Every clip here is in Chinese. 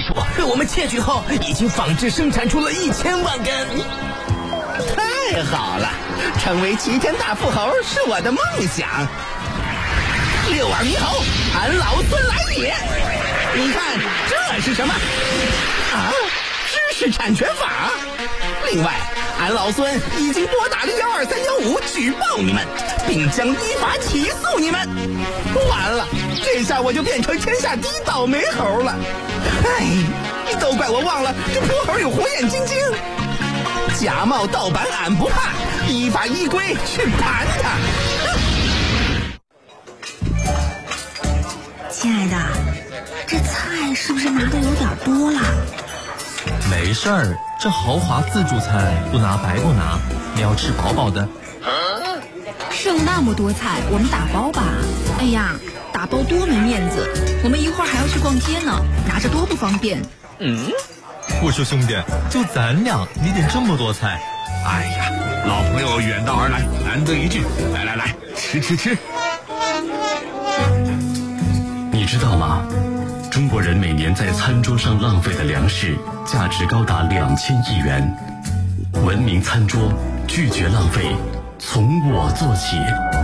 术被我们窃取后，已经仿制生产出了1000万根。 太好了，成为齐天大富豪是我的梦想。六耳猕猴，俺老孙来也！你看这是什么？啊，知识产权法。另外，俺老孙已经拨打了12315举报你们，并将依法起诉你们。完了，这下我就变成天下第一倒霉猴了。哎，都怪我忘了这泼猴有火眼金睛。假冒盗版俺不怕，依法依规去盘他。 亲爱的，这菜是不是拿的有点多了？ 没事儿，这豪华自助餐不拿白不拿，你要吃饱饱的。 剩那么多菜，我们打包吧。哎呀，打包多没面子，我们一会儿还要去逛街呢，拿着多不方便。 我说兄弟，就咱俩，你点这么多菜？ 哎呀，老朋友远道而来，难得一聚，来，吃。 你知道吗？中国人每年在餐桌上浪费的粮食价值高达2000亿元。文明餐桌，拒绝浪费，从我做起。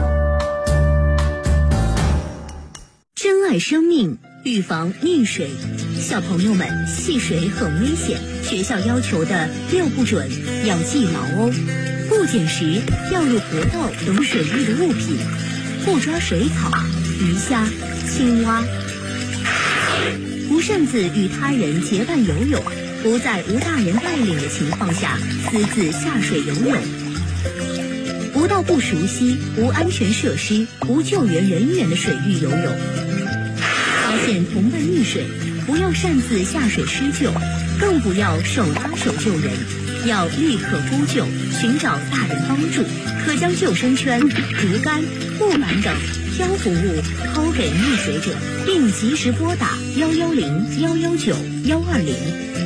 珍爱生命，预防溺水。小朋友们，戏水很危险，学校要求的6不准要记牢哦。不捡拾掉入河道等水域的物品，不抓水草、鱼虾、青蛙，不擅自与他人结伴游泳，不在无大人带领的情况下私自下水游泳，不到不熟悉、无安全设施、无救援人员的水域游泳。发现同伴溺水，不要擅自下水施救，更不要手拉手救人，要立刻呼救，寻找大人帮助。可将救生圈、竹竿、木板等漂浮物抛给溺水者，并及时拨打110、119、120。